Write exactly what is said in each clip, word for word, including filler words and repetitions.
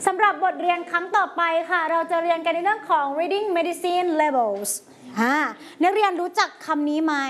สำหรับบทเรียนครั้งต่อไปค่ะเราจะเรียนกันในเรื่องของ reading medicine levels นักเรียนรู้จักคำนี้ไหม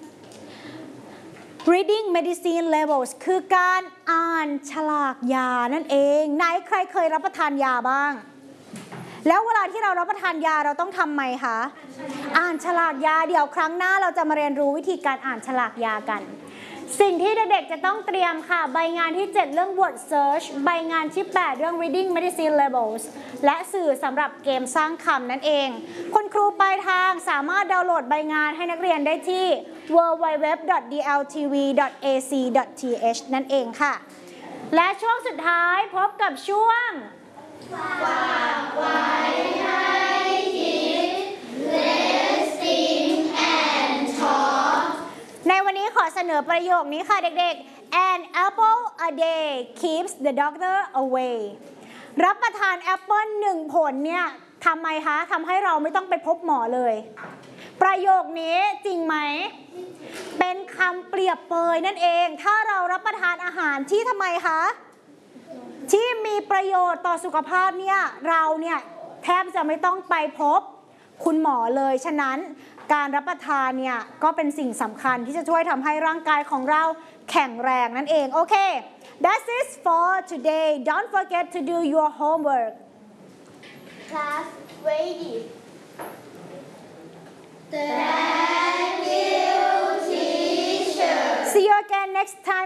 reading medicine levels คือการอ่านฉลากยานั่นเองไหนใครเคยรับประทานยาบ้างแล้วเวลาที่เรารับประทานยาเราต้องทำไหมคะอ่านฉลากยาเดี๋ยวครั้งหน้าเราจะมาเรียนรู้วิธีการอ่านฉลากยากันสิ่งที่เด็กๆจะต้องเตรียมค่ะใบงานที่เจ็ดเรื่อง word search ใบงานที่แปดเรื่อง reading medicine levels และสื่อสำหรับเกมสร้างคำนั่นเองคุณครูปลายทางสามารถดาวน์โหลดใบงานให้นักเรียนได้ที่ ดับเบิลยู ดับเบิลยู ดับเบิลยู ดอท ดี แอล ที วี ดอท เอ ซี ดอท ที เอช นั่นเองค่ะและช่วงสุดท้ายพบกับช่วงฝากไว้ให้คิด listening and talk ในวันนี้ขอเสนอประโยคนี้ค่ะเด็กๆ An apple a day keeps the doctor away รับประทานแอปเปิ้ลหนึ่งผลเนี่ยทำไมคะทำให้เราไม่ต้องไปพบหมอเลยประโยคนี้จริงไหมเป็นคำเปรียบเปยนั่นเองถ้าเรารับประทานอาหารที่ทำไมคะที่มีประโยชน์ต่อสุขภาพเนี่ยเราเนี่ยแทบจะไม่ต้องไปพบคุณหมอเลยฉะนั้นการรับประทานเนี่ยก็เป็นสิ่งสำคัญที่จะช่วยทำให้ร่างกายของเราแข็งแรงนั่นเองโอเค That's it for today don't forget to do your homework class ready Thank you teacher See you again next time